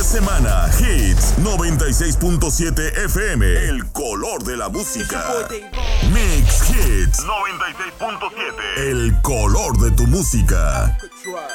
semana, Hits 96.7 FM, el color de la música. Mix Hits 96.7, el color de tu música.